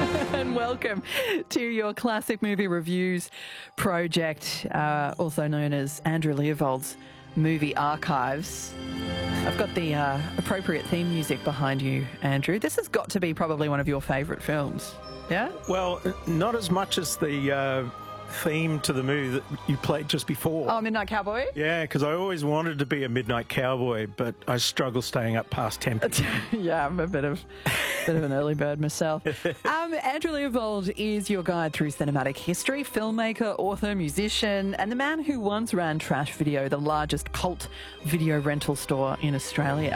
And welcome to your classic movie reviews project, also known as Andrew Leopold's Movie Archives. I've got the appropriate theme music behind you, Andrew. This has got to be probably one of your favourite films, yeah? Well, not as much as the theme to the movie that you played just before. Oh, Midnight Cowboy? Yeah, because I always wanted to be a midnight cowboy, but I struggle staying up past 10 p.m. Yeah, I'm a bit of an early bird myself. Andrew Leopold is your guide through cinematic history, filmmaker, author, musician, and the man who once ran Trash Video, the largest cult video rental store in Australia.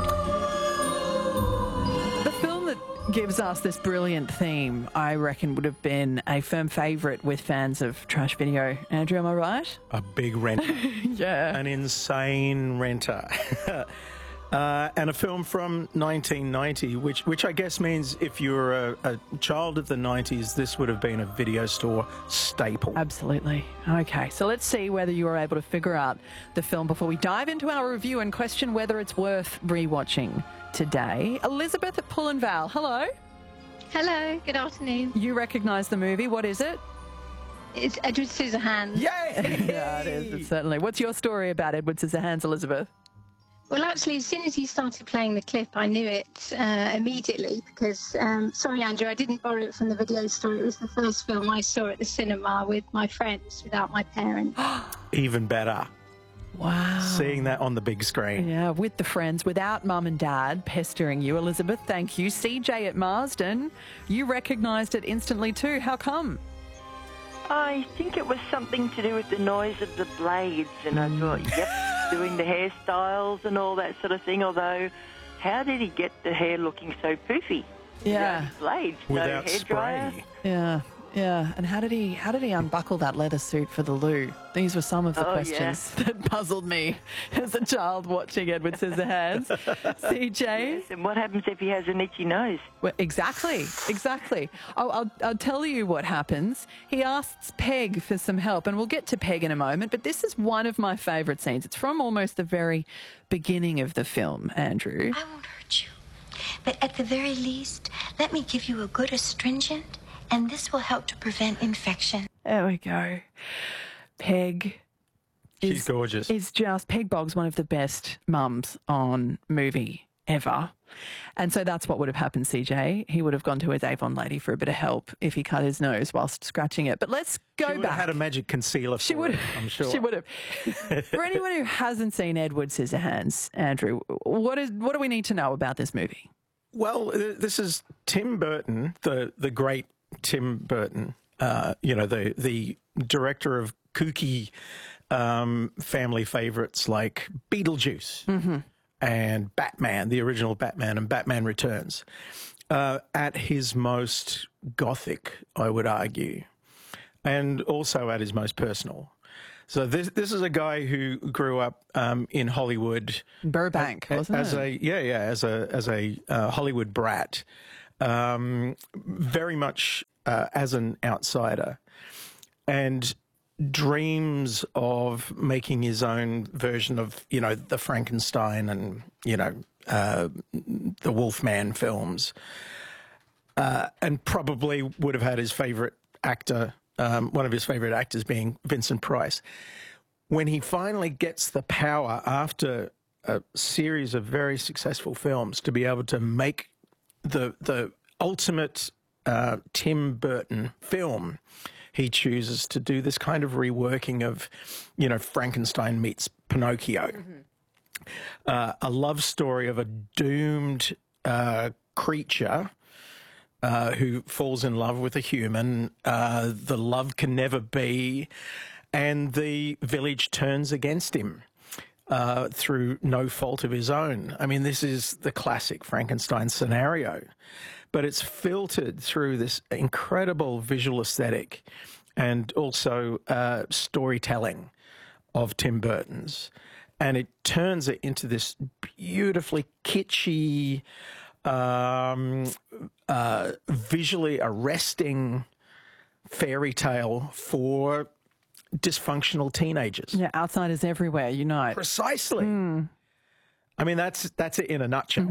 The film that gives us this brilliant theme, I reckon, would have been a firm favourite with fans of Trash Video. Andrew, am I right? A big renter. Yeah. An insane renter. And a film from 1990, which I guess means if you were a child of the 90s, this would have been a video store staple. Absolutely. Okay, so let's see whether you were able to figure out the film before we dive into our review and question whether it's worth rewatching today. Elizabeth at Pullenvale, hello. Hello, good afternoon. You recognise the movie. What is it? It's Edward Scissorhands. Yay! Yeah, it is. It's certainly. What's your story about Edward Scissorhands, Elizabeth? Well, actually, as soon as you started playing the clip, I knew it immediately because, sorry, Andrew, I didn't borrow it from the video store. It was the first film I saw at the cinema with my friends without my parents. Even better. Wow. Seeing that on the big screen. Yeah, with the friends, without mum and dad pestering you. Elizabeth, thank you. CJ at Marsden, you recognised it instantly too. How come? I think it was something to do with the noise of the blades, and I thought, yep, doing the hairstyles and all that sort of thing, although how did he get the hair looking so poofy? Yeah. Without blades, Without no hairdryer. spray. Yeah. Yeah, and how did he unbuckle that leather suit for the loo? These were some of the questions that puzzled me as a child watching Edward Scissorhands. CJ? Yes, and what happens if he has an itchy nose? Well, exactly. I'll tell you what happens. He asks Peg for some help, and we'll get to Peg in a moment, but this is one of my favourite scenes. It's from almost the very beginning of the film, Andrew. I won't hurt you, but at the very least, let me give you a good astringent, and this will help to prevent infection. There we go. Peg. She's gorgeous. Is just, Peg Boggs, one of the best mums on movie ever. And so that's what would have happened, CJ. He would have gone to his Avon lady for a bit of help if he cut his nose whilst scratching it. But let's go She would back. have had a magic concealer She for would it, have. I'm sure. She would have. For anyone who hasn't seen Edward Scissorhands, Andrew, what do we need to know about this movie? Well, this is Tim Burton, the great Tim Burton, the director of kooky family favourites like Beetlejuice and Batman, the original Batman, and Batman Returns. At his most gothic, I would argue, and also at his most personal. So this is a guy who grew up in Hollywood, Burbank, wasn't as it? as a Hollywood brat, very much as an outsider, and dreams of making his own version of the Frankenstein and the Wolfman films, and probably would have had his favourite actor. One of his favourite actors being Vincent Price. When he finally gets the power after a series of very successful films to be able to make the ultimate Tim Burton film, he chooses to do this kind of reworking of, Frankenstein meets Pinocchio. A love story of a doomed creature who falls in love with a human. The love can never be, and the village turns against him through no fault of his own. I mean, this is the classic Frankenstein scenario, but it's filtered through this incredible visual aesthetic and also storytelling of Tim Burton's. And it turns it into this beautifully kitschy, visually arresting fairy tale for dysfunctional teenagers. Yeah, outsiders everywhere, unite. Precisely. I mean, that's it in a nutshell.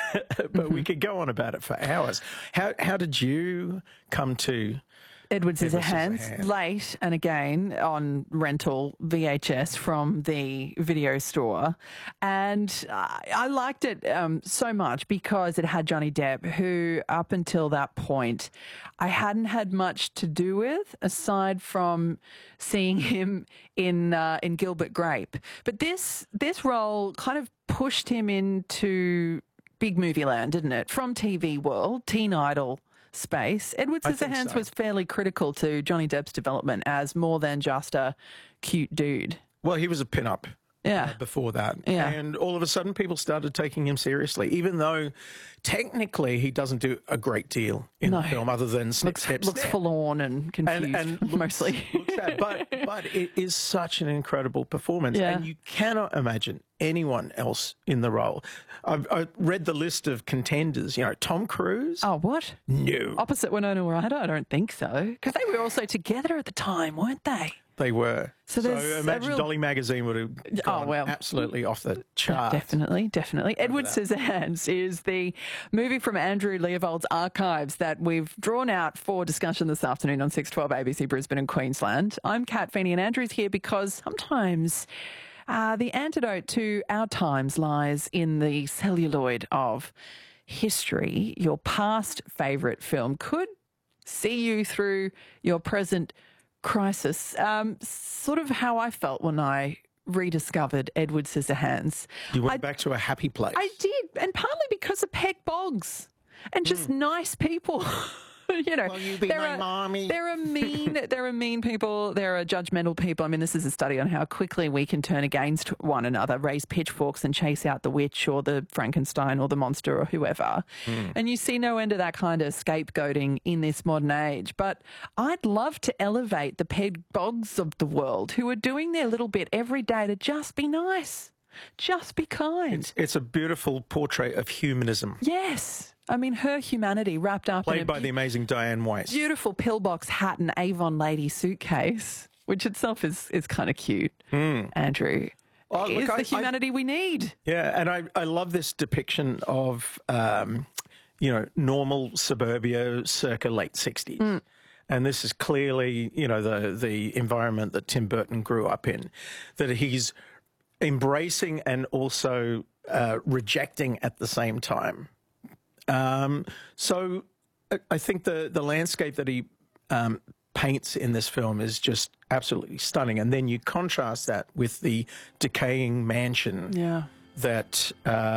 But we could go on about it for hours. How did you come to Edward Scissorhands, late and again on rental VHS from the video store. And I liked it so much because it had Johnny Depp, who up until that point I hadn't had much to do with aside from seeing him in Gilbert Grape. But this role kind of pushed him into big movie land, didn't it? From TV world, teen idol space. Edward Scissorhands was fairly critical to Johnny Depp's development as more than just a cute dude. Well, he was a pin-up before that. Yeah. And all of a sudden people started taking him seriously, even though technically he doesn't do a great deal in the film other than looks forlorn and confused and mostly. Looks sad, but it is such an incredible performance. Yeah. And you cannot imagine anyone else in the role. I read the list of contenders. You know, Tom Cruise. Oh, what? No. Opposite Winona Ryder? I don't think so. Because they were also together at the time, weren't they? They were. So imagine Dolly Magazine would have gone absolutely off the chart. Definitely. Edward Scissorhands is the movie from Andrew Leovold's archives that we've drawn out for discussion this afternoon on 612 ABC Brisbane and Queensland. I'm Kat Feeney and Andrew's here because sometimes the antidote to our times lies in the celluloid of history. Your past favourite film could see you through your present crisis. Sort of how I felt when I rediscovered Edward Scissorhands. You went back to a happy place. I did, and partly because of Peg Boggs and just nice people. You know, well, you be my mommy. There are mean people. There are judgmental people. I mean, this is a study on how quickly we can turn against one another, raise pitchforks and chase out the witch or the Frankenstein or the monster or whoever. And you see no end of that kind of scapegoating in this modern age. But I'd love to elevate the Peg Boggs of the world who are doing their little bit every day to just be nice, just be kind. It's a beautiful portrait of humanism. Yes. I mean, her humanity wrapped up Played by the amazing Diane Weiss. Beautiful pillbox hat and Avon lady suitcase, which itself is kind of cute, Andrew. Oh, is the humanity we need. Yeah, and I love this depiction of, normal suburbia circa late 60s. And this is clearly, the environment that Tim Burton grew up in, that he's embracing and also rejecting at the same time. So I think the landscape that he paints in this film is just absolutely stunning. And then you contrast that with the decaying mansion that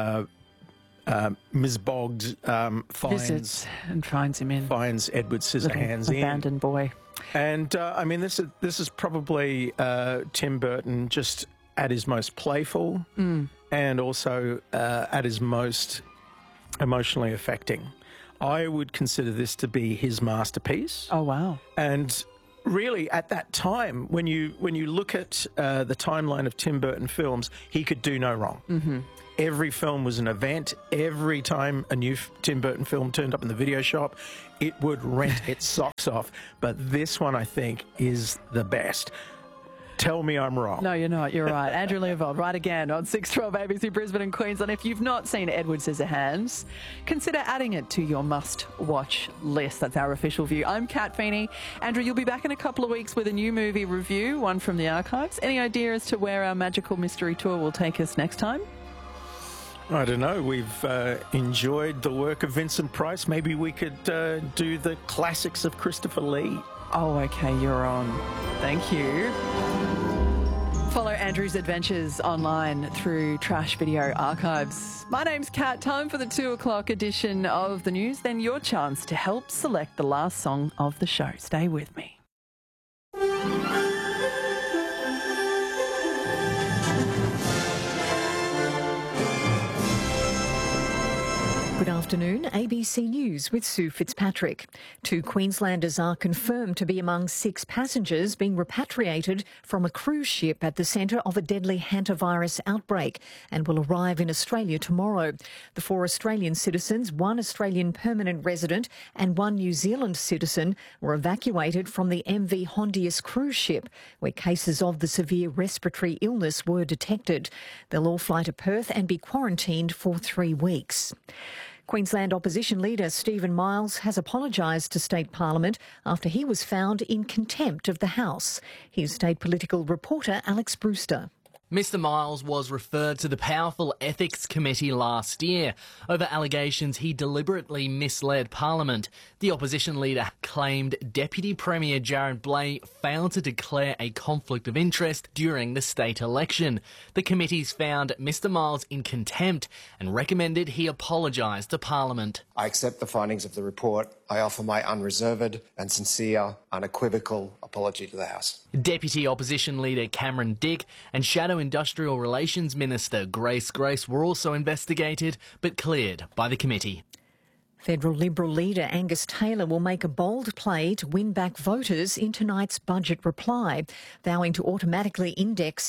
Ms. Boggs visits and finds him in. Finds Edward Scissorhands in. Abandoned boy. And I mean, this is probably Tim Burton just at his most playful and also at his most emotionally affecting. I would consider this to be his masterpiece. Oh, wow. And really, at that time, when you look at the timeline of Tim Burton films, he could do no wrong. Every film was an event. Every time a new Tim Burton film turned up in the video shop, it would rent its socks off. But this one, I think, is the best. Tell me I'm wrong. No, you're not. You're right. Andrew Leovold, right again on 612 ABC Brisbane and Queensland. If you've not seen Edward Scissorhands, consider adding it to your must-watch list. That's our official view. I'm Kat Feeney. Andrew, you'll be back in a couple of weeks with a new movie review, one from the archives. Any idea as to where our magical mystery tour will take us next time? I don't know. We've enjoyed the work of Vincent Price. Maybe we could do the classics of Christopher Lee. Oh, okay, you're on. Thank you. Follow Andrew's adventures online through Trash Video Archives. My name's Kat. Time for the 2 o'clock edition of the news. Then your chance to help select the last song of the show. Stay with me. Good afternoon. afternoon, ABC News with Sue Fitzpatrick. 2 Queenslanders are confirmed to be among 6 passengers being repatriated from a cruise ship at the centre of a deadly hantavirus outbreak and will arrive in Australia tomorrow. The 4 Australian citizens, 1 Australian permanent resident and 1 New Zealand citizen were evacuated from the MV Hondius cruise ship, where cases of the severe respiratory illness were detected. They'll all fly to Perth and be quarantined for 3 weeks. Queensland opposition leader Stephen Miles has apologised to State Parliament after he was found in contempt of the House. Here's State political reporter Alex Brewster. Mr Miles was referred to the powerful Ethics Committee last year over allegations he deliberately misled Parliament. The opposition leader claimed Deputy Premier Jared Blay failed to declare a conflict of interest during the state election. The committees found Mr Miles in contempt and recommended he apologise to Parliament. I accept the findings of the report. I offer my unreserved and sincere, unequivocal apology to the House. Deputy Opposition Leader Cameron Dick and Shadow Industrial Relations Minister Grace Grace were also investigated but cleared by the committee. Federal Liberal leader Angus Taylor will make a bold play to win back voters in tonight's budget reply, vowing to automatically index